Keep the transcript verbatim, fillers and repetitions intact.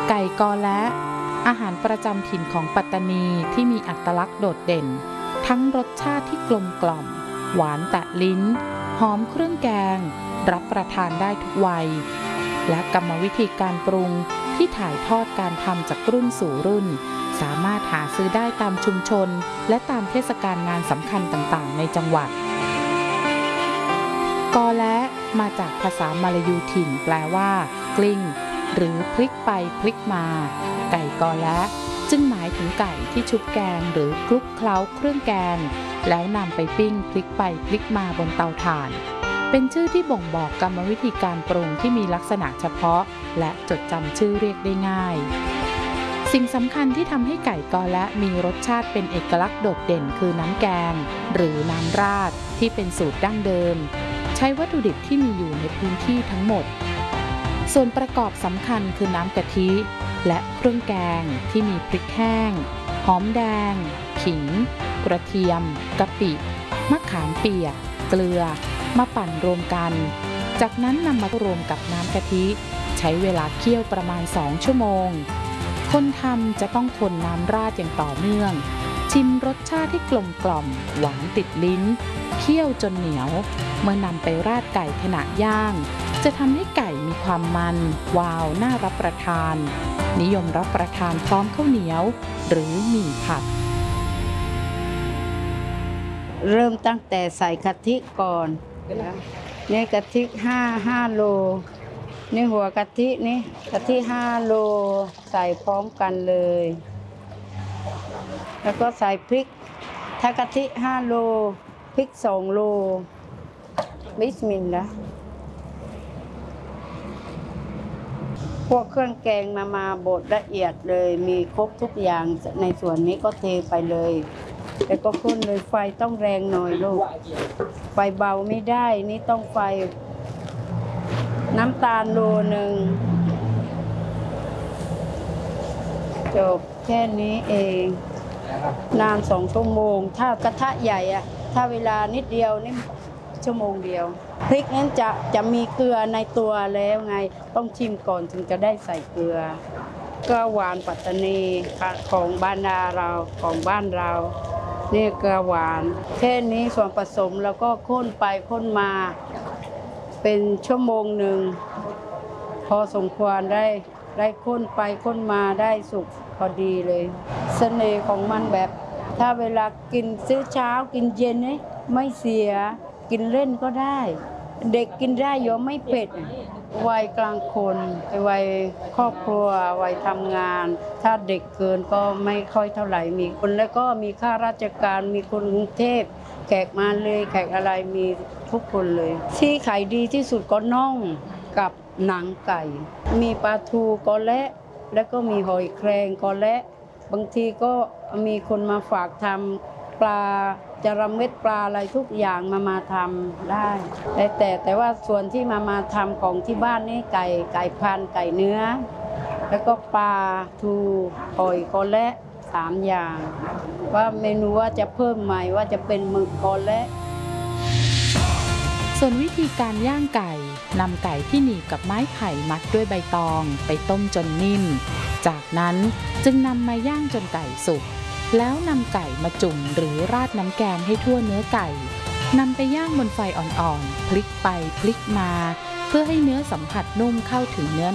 ไก่กอและอาหารประจำถิ่นของปัตตานีที่มีอัตลักษณ์โดดเด่นทั้งรสชาติที่กลมกล่อมหวานแตะลิ้นหอมเครื่องแกงรับประทานได้ทุกวัยและกรรมวิธีการปรุงที่ถ่ายทอดการทำจากรุ่นสู่รุ่นสามารถหาซื้อได้ตามชุมชนและตามเทศกาลงานสำคัญต่างๆในจังหวัดกอและมาจากภาษามลายูถิ่นแปลว่ากลิ้งหรือพลิกไปพลิกมาไก่กอและจึงหมายถึงไก่ที่ชุบแกงหรือคลุกเคล้าเครื่องแกงแล้วนำไปปิ้งพลิกไปพลิกมาบนเตาถ่านเป็นชื่อที่บ่งบอกกรรมวิธีการปรุงที่มีลักษณะเฉพาะและจดจำชื่อเรียกได้ง่ายสิ่งสำคัญที่ทำให้ไก่กอและมีรสชาติเป็นเอกลักษณ์โดดเด่นคือน้ำแกงหรือน้ำราดที่เป็นสูตรดั้งเดิมใช้วัตถุดิบที่มีอยู่ในพื้นที่ทั้งหมดส่วนประกอบสำคัญคือน้ำกะทิและเครื่องแกงที่มีพริกแห้งหอมแดงขิงกระเทียมกะปิมะขามเปียกเกลือมาปั่นรวมกันจากนั้นนำมารวมกับน้ำกะทิใช้เวลาเคี่ยวประมาณสองชั่วโมงคนทำจะต้องคนน้ำราดอย่างต่อเนื่องชิมรสชาติที่กลมกล่อมหวานติดลิ้นเคี่ยวจนเหนียวเมื่อนำไปราดไก่ขณะย่างจะทำให้ไก่มีความมันวาวน่ารับประทานนิยมรับประทานพร้อมข้าวเหนียวหรือหมี่ผัดเริ่มตั้งแต่ใส่กะทิก่อนนี่กะทิห้าห้าโลนี่หัวกะทินี่กะทิห้าโลใส่พร้อมกันเลยแล้วก็ใส่พริกถ้ากะทิห้าโลพริกสองโลบิสมิลลาห์พวกเครื่องแกงมามาบดละเอียดเลยมีครบทุกอย่างในส่วนนี้ก็เทไปเลยแล้วก็คนเลยไฟต้องแรงหน่อยลูกไฟเบาไม่ได้นี่ต้องไฟน้ำตาลโลหนึ่งจบแค่นี้เองนานสองชั่วโมงถ้ากระทะใหญ่อะถ้าเวลานิดเดียวนี่ชั่วโมงเดียวพริกนั้นจะจะมีเกลือในตัวแล้วไงต้องชิมก่อนถึงจะได้ใส่เกลือก็หวานปัตตานีของบ้านนาเราของบ้านเรานี่เกลือหวานแค่นี้ส่วนผสมแล้วก็ข้นไปข้นมาเป็นชั่วโมงหนึ่งพอสมควรได้ได้ข้นไปข้นมาได้สุกพอดีเลยเสน่ห์ของมันแบบถ้าเวลากินซื้อเช้ากินเย็นนี่ไม่เสียกินเล่นก็ได้เด็กกินได้โยมไม่เผ็ดวัยกลางคนวัยครอบครัววัยทำงานถ้าเด็กเกินก็ไม่ค่อยเท่าไหร่มีคนแล้วก็มีข้าราชการมีคนกรุงเทพแขกมาเลยแขกอะไรมีทุกคนเลยที่ขายดีที่สุดก็น่องกับหนังไก่มีปลาทูก็และแล้วก็มีหอยแครงก็และบางทีก็มีคนมาฝากทำปลาจระเม็ดปลาอะไรทุกอย่างมามาทำได้แต่แต่ว่าส่วนที่มามาทำของที่บ้านนี่ไก่ไก่พันไก่เนื้อแล้วก็ปลาทูหอยก็และสามอย่างว่าเมนูว่าจะเพิ่มใหม่ว่าจะเป็นหมึกก็และส่วนวิธีการย่างไก่นำไก่ที่หนีบกับไม้ไผ่มัดด้วยใบตองไปต้มจนนิ่มจากนั้นจึงนำมาย่างจนไก่สุกแล้วนำไก่มาจุ่มหรือราดน้ำแกงให้ทั่วเนื้อไก่นำไปย่างบนไฟอ่อนๆพลิกไปพลิกมาเพื่อให้เนื้อสัมผัสนุ่มเข้าถึงเนื้อ